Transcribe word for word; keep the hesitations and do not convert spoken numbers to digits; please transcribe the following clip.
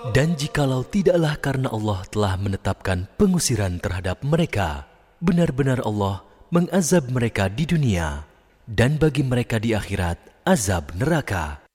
Dan jikalau tidaklah karena Allah telah menetapkan pengusiran terhadap mereka, benar-benar Allah mengazab mereka di dunia, dan bagi mereka di akhirat azab neraka.